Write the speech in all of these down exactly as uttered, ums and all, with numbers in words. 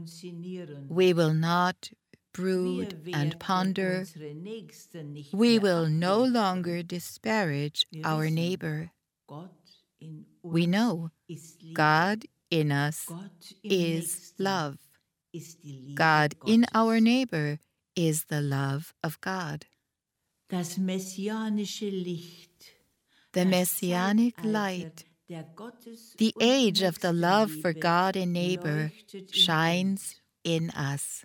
We will not brood and ponder. We will no longer disparage our neighbor. We know God in us is love. God in our neighbor is the love of God. Das messianische Licht, the Messianic light, the age of the love for God and neighbor, shines in us.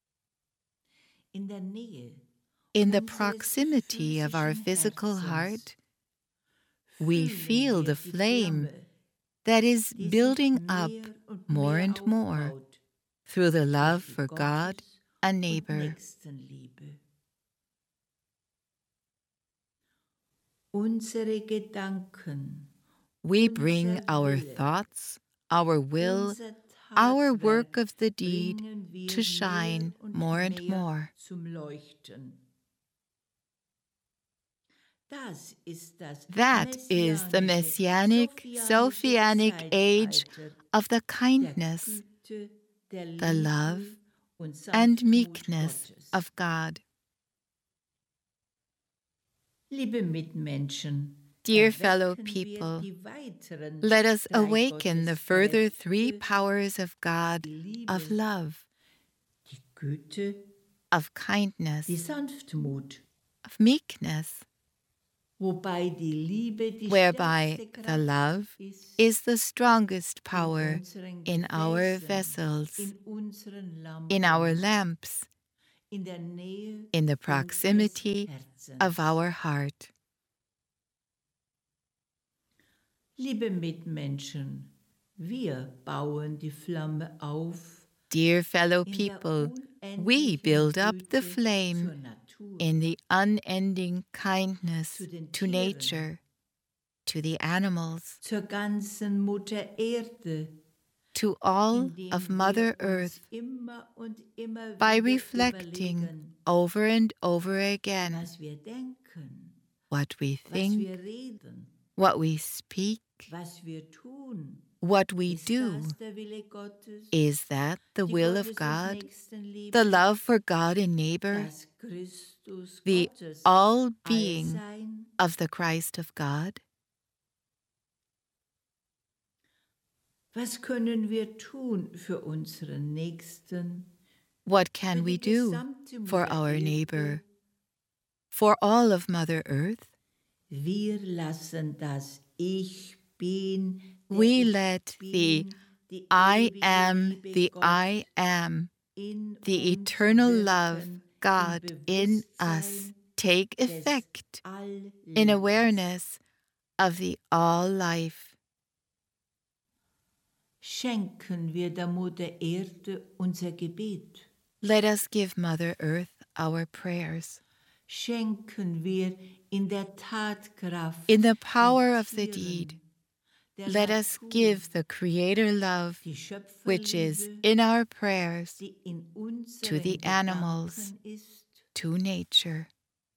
In the proximity of our physical heart, we feel the flame that is building up more and more through the love for God and neighbor. Unsere Gedanken, we bring our thoughts, our will, our work of the deed to shine more and more. That is the Messianic, Sophianic age of the kindness, the love, and meekness of God. Liebe Mitmenschen, dear fellow people, let us awaken the further three powers of God, of love, of kindness, of meekness, whereby the love is the strongest power in our vessels, in our lamps, in the proximity of our heart. Liebe Mitmenschen, wir bauen die Flamme auf. Dear fellow people, we build up the flame in the unending kindness to nature, to the animals, zur ganzen Mutter Erde, to all of Mother Earth, by reflecting over and over again what we think, what we speak, what we do. Is that the will of God, the love for God and neighbor, the all-being of the Christ of God? Was können wir tun für unseren Nächsten? What can we do for our neighbor, for all of Mother Earth? Wir lassen das Ich bin, we let the I am, the I am, the eternal love, God in us, take effect in awareness of the all-life. Schenken wir der Mutter Erde unser Gebet. Let us give Mother Earth our prayers. Schenken wir in der Tatkraft, in the power of the deed. Let us give the Creator love, which is in our prayers, to the animals, to nature.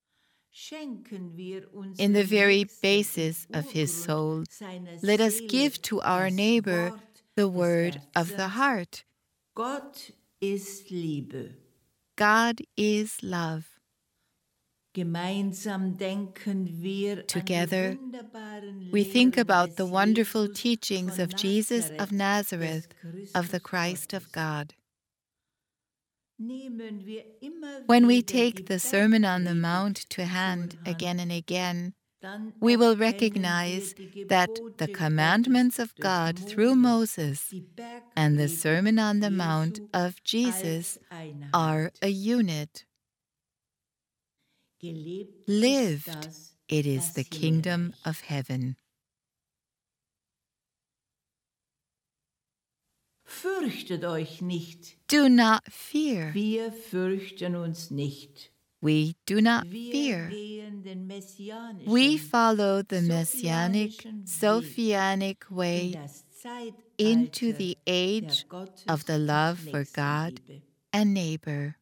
In the very basis of His soul, let us give to our neighbor the word of the heart. Gott ist Liebe. God is love. Gemeinsam denken wir Together, we think about the wonderful teachings of Jesus of Nazareth, of the Christ of God. When we take the Sermon on the Mount to hand again and again, we will recognize that the commandments of God through Moses and the Sermon on the Mount of Jesus are a unit. Lived, it is the kingdom of heaven. Fürchtet euch nicht. Do not fear. Wir fürchten uns nicht. We do not fear. We follow the Messianic, Sophianic way into the age of the love for God and neighbor.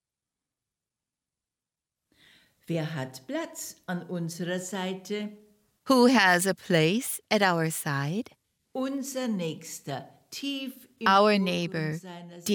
Wer hat Platz an unserer Seite? Who has a place at our side? Unser Nächster, tief im Our Ursprung neighbor, seiner